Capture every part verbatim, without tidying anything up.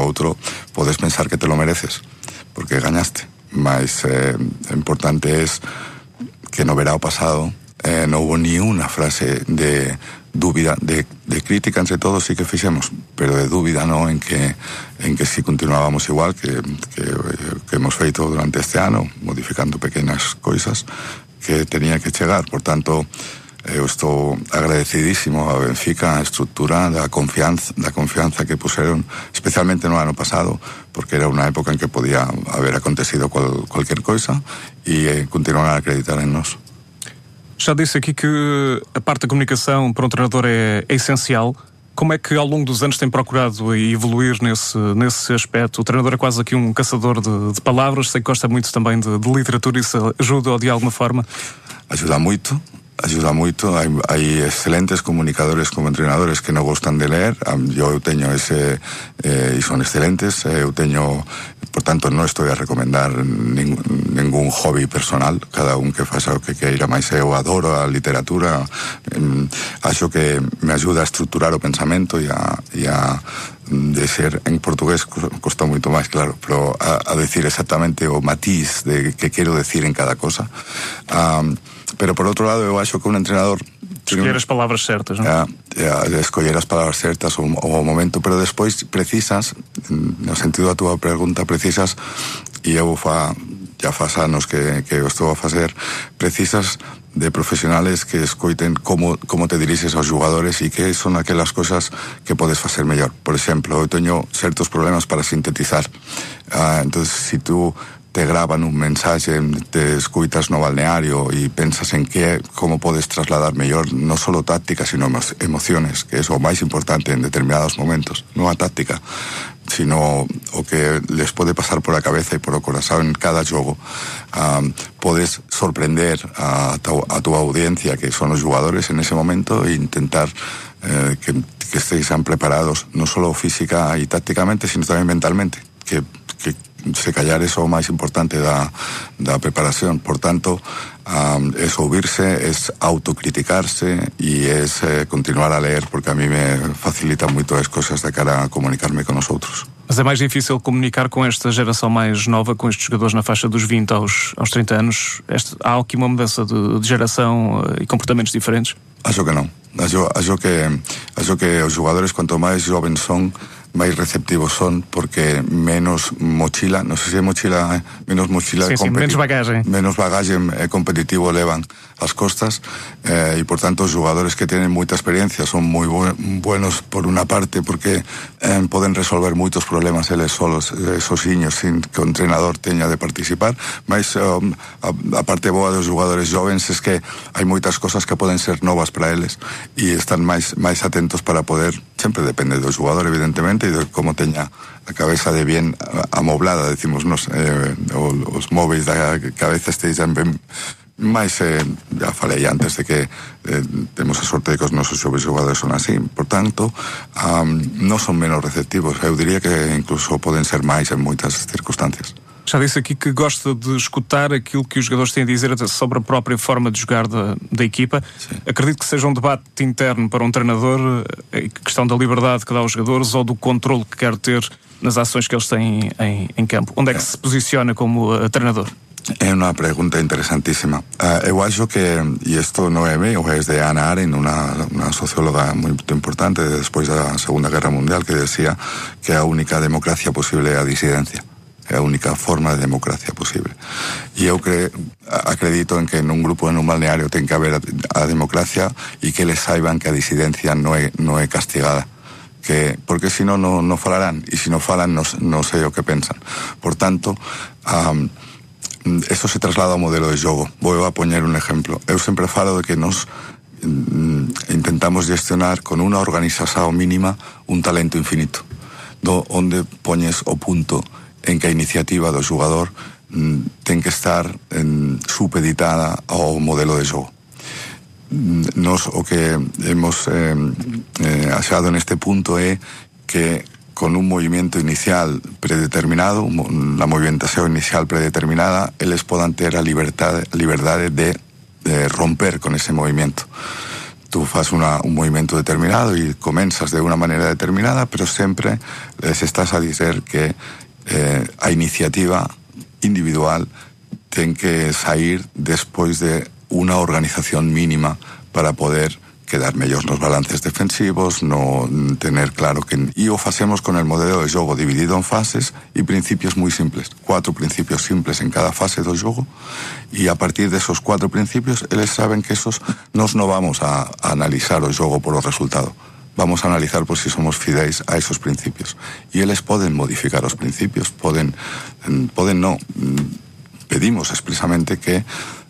outro podes pensar que te lo mereces porque gañaste, mas eh, importante es que no verá o pasado eh, non hubo ni unha frase de dúbida, de, de crítica entre todos sí que fixemos, pero de dúbida no en que en que si continuábamos igual que, que, que hemos feito durante este ano, modificando pequenas coisas que tenía que chegar. Por tanto, eu estou agradecidísimo a Benfica, a estrutura da confianza, da confianza que puseron, especialmente no ano pasado, porque era unha época en que podía haber acontecido cual, cualquier coisa e eh, continuaron a acreditar en nós. Já disse aqui que a parte da comunicação para um treinador é, é essencial. Como é que ao longo dos anos tem procurado evoluir nesse, nesse aspecto? O treinador é quase aqui um caçador de, de palavras, sei que gosta muito também de, de literatura, isso ajuda-o de alguma forma? Ajuda muito, ajuda muito. Hai, hai excelentes comunicadores como entrenadores que non gustan de ler. Eu teño ese, eh, e son excelentes. Eu teño, por tanto, non estou a recomendar ning, ningún hobby personal, cada un que faça o que queira, máis eu adoro a literatura. Eh, acho que me ajuda a estruturar o pensamento e a, e a de ser, en portugués costa moito máis, claro, pero a, a decir exactamente o matiz de que quero decir en cada cosa. Um, pero por outro lado, eu acho que un entrenador escolher as palavras certas, non? É, é, escolher as palavras certas o, o momento, pero despois precisas, no sentido da túa pregunta, precisas, e eu fa, já faz anos que, que eu estou a facer, precisas de profesionales que escoiten como, como te dirixes aos jugadores e que son aquelas cosas que podes facer mellor. Por exemplo, eu teño certos problemas para sintetizar. Uh, entonces, si tú te graban un mensaxe, te escuitas no balneario e pensas en que, como podes trasladar mellor non solo táctica, sino emociones, que é o máis importante en determinados momentos, non a táctica, sino o que les pode pasar por a cabeza e por o corazón en cada xogo. Um, podes sorprender a, a túa audiencia, que son os jugadores en ese momento, e intentar eh, que, que estén preparados non solo física e tácticamente, sino tamén mentalmente, que, que se callar é o máis importante da, da preparación. Por tanto, um, es ouvirse, es autocriticarse e es eh, continuar a leer, porque a mí me facilita moito as cosas de cara a comunicarme con os outros. Mas é mais difícil comunicar com esta geração mais nova, com estes jogadores na faixa dos vinte aos, aos trinta anos? Este, há aqui uma mudança de, de geração e comportamentos diferentes? Acho que non. Acho, acho, que, acho que os jogadores, quanto máis jovens son, máis receptivos son, porque menos mochila, non sei se é mochila, eh, menos mochila sí, sí, menos bagaxe menos bagaxe eh, competitivo levan as costas, eh, e por tanto os jugadores que tienen moita experiencia son moi bu- buenos por unha parte, porque eh, poden resolver moitos problemas eles solos, eh, sosiños, sin que o entrenador teña de participar. Mas um, a, a parte boa dos jugadores jovens es que hai moitas cosas que poden ser novas para eles e están máis máis atentos para poder, sempre depende do jugador evidentemente e de como teña a cabeza de bien amoblada, decimos nos, eh, os móveis da cabeza esteixan ben máis, eh, já falei antes de que eh, temos a sorte de que os nosos xoves xogadores son así, por tanto um, non son menos receptivos, eu diría que incluso poden ser máis en moitas circunstancias. Já disse aqui que gosta de escutar aquilo que os jogadores têm a dizer sobre a própria forma de jogar da, da equipa. Sim. Acredito que seja um debate interno para um treinador, a questão da liberdade que dá aos jogadores ou do controle que quer ter nas ações que eles têm em, em campo. Onde é que é. se posiciona como uh, treinador? É unha pregunta interesantísima. Uh, eu acho que, e isto non é meu, é de Hannah Arendt, unha, unha socióloga moito importante despois da Segunda Guerra Mundial, que decía que a única democracia posible é a disidencia. É a única forma de democracia posible. E eu cre, acredito en que nun grupo, en un balneario, ten que haber a, a democracia e que les saiban que a disidencia non é, non é castigada. Que, porque si non, non falarán, e se non falan, non, non sei o que pensan. Por tanto, um, eso se traslada ao modelo de xogo. Vou a poñer un exemplo. Eu sempre falo de que nos mm, intentamos gestionar con unha organización mínima un talento infinito, do onde poñes o punto en que a iniciativa do xogador mm, ten que estar en, supeditada ao modelo de xogo. Nos o que hemos eh, eh, achado neste punto é que con un movimiento inicial predeterminado, la movimentación inicial predeterminada, eles podan ter a libertad, liberdade de, de romper con ese movimiento. tu fas una, un movimento determinado e comenzas de una manera determinada, pero sempre les estás a dizer que eh, a iniciativa individual ten que sair despois de unha organización mínima para poder quedar mellor nos balances defensivos, no tener claro que... E o facemos con el modelo de xogo dividido en fases e principios moi simples. Cuatro principios simples en cada fase do xogo, e a partir de esos cuatro principios, eles saben que esos nos no vamos a, a analizar o xogo por o resultado. Vamos a analizar por si somos fideis a esos principios. E eles poden modificar os principios, poden, poden no. Pedimos expresamente que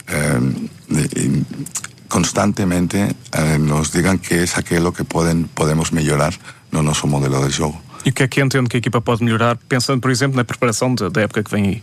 eh, constantemente eh, nos digan que es aquilo que poden, podemos mellorar no noso modelo de xogo. E o que é que entende que a equipa pode melhorar, pensando, por exemplo, na preparação da época que vem aí?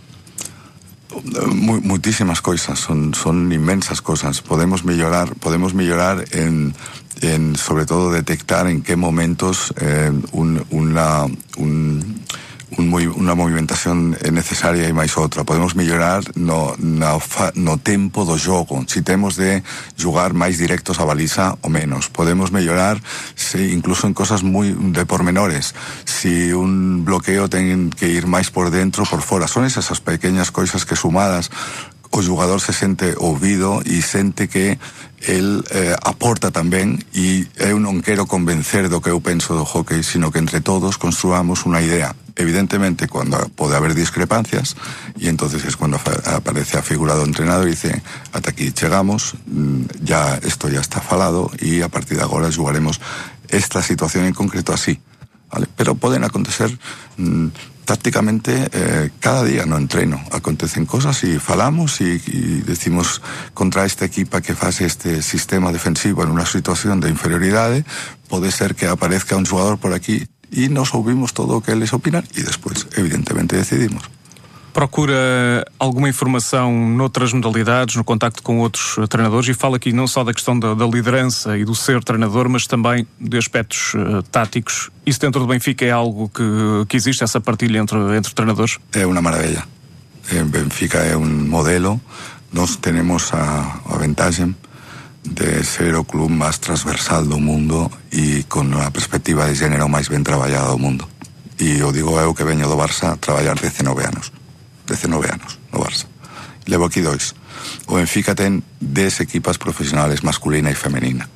Mu muitísimas coisas, son, son inmensas cosas. Podemos mellorar, podemos mellorar en, en sobre todo detectar en qué momentos eh, un, una, un, un, una movimentación é necesaria e máis outra. Podemos mellorar no, no, no tempo do xogo, si temos de jugar máis directos a baliza ou menos. Podemos mellorar si, incluso en cosas moi de pormenores, si un bloqueo ten que ir máis por dentro ou por fora. Son esas pequeñas coisas que sumadas o jugador se sente ouvido e sente que el eh, aporta tamén, e eu non quero convencer do que eu penso do hockey, sino que entre todos construamos unha idea. Evidentemente, cuando pode haber discrepancias, e entonces es cuando aparece a figura do entrenador e dice, ata aquí chegamos, ya esto ya está falado, e a partir de agora jugaremos esta situación en concreto así, ¿vale? Pero poden acontecer mmm, prácticamente eh, cada día no entreno. Acontecen cosas y falamos y, y decimos contra esta equipa que faz este sistema defensivo en una situación de inferioridade, pode ser que aparezca un jugador por aquí e nos ouvimos todo o que eles opinan e despois, evidentemente, decidimos. Procura alguma informação noutras modalidades, no contacto com outros treinadores, e fala aqui não só da questão da, da liderança e do ser treinador, mas também de aspectos uh, táticos. Isso dentro do Benfica é algo que, que existe, essa partilha entre, entre treinadores? É uma maravilha. En Benfica é um modelo. Nós temos a, a vantagem de ser o club máis transversal do mundo e con a perspectiva de género máis ben traballada do mundo. E o digo eu que veño do Barça a traballar dezenove anos. dezenove anos no Barça. Levo aquí dois. O Benfica ten dez equipas profesionales masculina e femenina.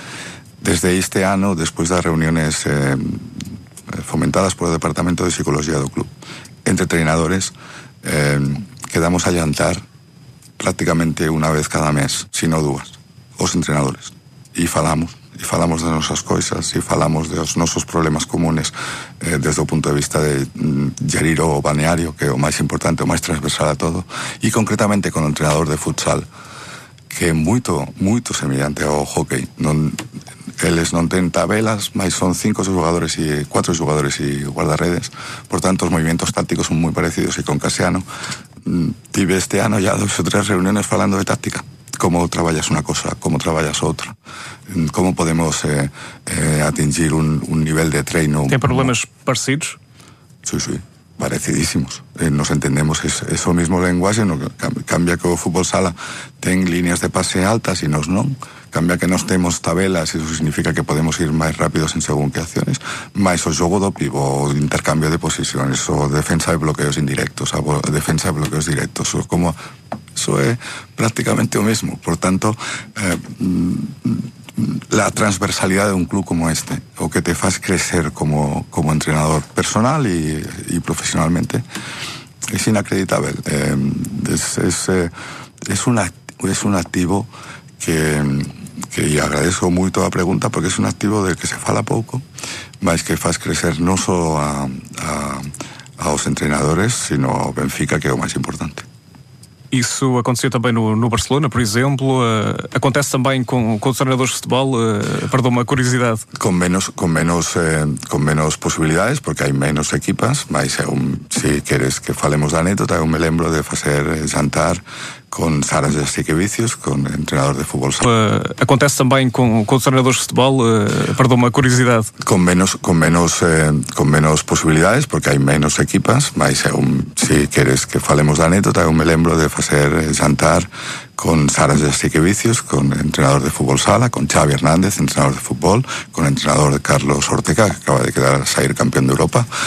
Desde este ano, despois das reuniones eh, fomentadas polo Departamento de Psicología do club, entre treinadores, eh, quedamos a llantar prácticamente unha vez cada mes, sino dúas, os entrenadores. E falamos, e falamos das nosas coisas, e falamos dos nosos problemas comunes eh, desde o punto de vista de mm, gerir o balneario, que é o máis importante, o máis transversal a todo, e concretamente con o entrenador de futsal, que é moito, moito semellante ao hockey. Non, eles non ten tabelas, mas son cinco xogadores e cuatro xogadores e guardarredes, por tanto os movimentos tácticos son moi parecidos, e con Casiano mm, tive este ano ya dos ou tres reuniones falando de táctica. Cómo traballas unha cosa, como traballas outra, como podemos eh, eh, atingir un, un nivel de treino. Tem problemas parecidos? Sí, sí, parecidísimos. Eh, nos entendemos, es, es o mismo lenguaje, no, cambia que o fútbol sala ten líneas de pase altas e nos non. Cambia que nos temos tabelas, e iso significa que podemos ir máis rápidos en según que acciones, máis o xogo do pivo, o intercambio de posiciones, o defensa de bloqueos indirectos, a defensa de bloqueos directos, o como... Eso é prácticamente o mesmo. Por tanto, eh, la transversalidade de un club como este, o que te faz crecer como, como entrenador personal e, e profesionalmente, es inacreditable. Eh, es, es, eh, es, una, es un activo que, que e agradezco moito a pregunta, porque es un activo del que se fala pouco, mas que faz crecer non só a, a, aos entrenadores, sino ao Benfica, que é o máis importante. Isso aconteceu também no, no Barcelona, por exemplo. Uh, acontece também com, com os treinadores de futebol? Uh, perdão, uma curiosidade. Com menos, com menos, eh, com menos posibilidades, porque hai menos equipas, mas é un, se queres que falemos da anécdota, eu me lembro de facer jantar con Sara Jasikevičius, con entrenador de fútbol. Uh, acontece também com, com os treinadores de futebol? Uh, perdão, uma curiosidade. Com menos, com menos, eh, com menos posibilidades, porque hai menos equipas, mas é un, se queres que falemos da anécdota, eu me lembro de facer jantar con Sara Jasikevičius, con el entrenador de fútbol sala, con Xavi Hernández, entrenador de fútbol, con el entrenador de Carlos Ortega, que acaba de quedar salir campeón de Europa,